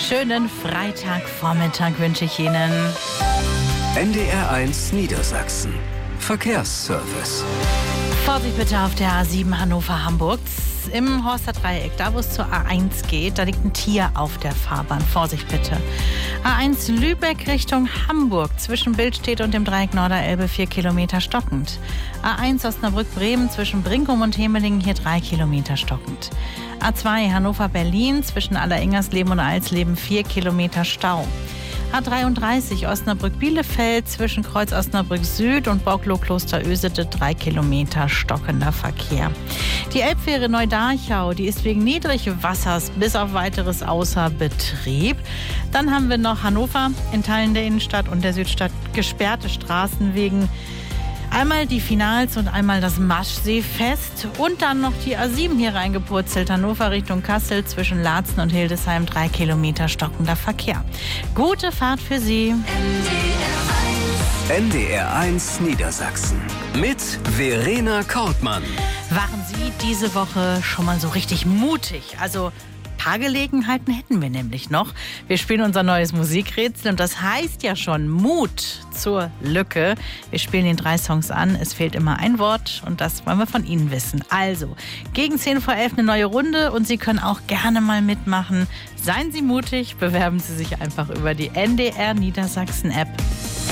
schönen Freitagvormittag wünsche ich Ihnen. NDR1 Niedersachsen. Verkehrsservice. Vorsicht bitte auf der A7 Hannover-Hamburg. Im Horster Dreieck, da wo es zur A1 geht, da liegt ein Tier auf der Fahrbahn. Vorsicht bitte. A1 Lübeck Richtung Hamburg. Zwischen Billstedt und dem Dreieck Norderelbe 4 Kilometer stockend. A1 Osnabrück-Bremen zwischen Brinkum und Hemelingen hier 3 Kilometer stockend. A2 Hannover-Berlin zwischen Alleringers-Leben und Alsleben 4 Kilometer Stau. A33 Osnabrück-Bielefeld zwischen Kreuz Osnabrück Süd und Borklow-Klosterösede 3 Kilometer stockender Verkehr. Die Elbfähre Neu-Darchau, die ist wegen Niedrigwassers bis auf weiteres außer Betrieb. Dann haben wir noch Hannover in Teilen der Innenstadt und der Südstadt gesperrte Straßen wegen einmal die Finals und einmal das Maschseefest und dann noch die A7 hier reingepurzelt. Hannover Richtung Kassel zwischen Laatzen und Hildesheim 3 Kilometer stockender Verkehr. Gute Fahrt für Sie. NDR1 Niedersachsen mit Verena Kortmann. Waren Sie diese Woche schon mal so richtig mutig? Also ein paar Gelegenheiten hätten wir nämlich noch. Wir spielen unser neues Musikrätsel und das heißt ja schon Mut zur Lücke. Wir spielen den 3 Songs an. Es fehlt immer ein Wort und das wollen wir von Ihnen wissen. Also, gegen 10 vor 11 eine neue Runde und Sie können auch gerne mal mitmachen. Seien Sie mutig, bewerben Sie sich einfach über die NDR Niedersachsen App.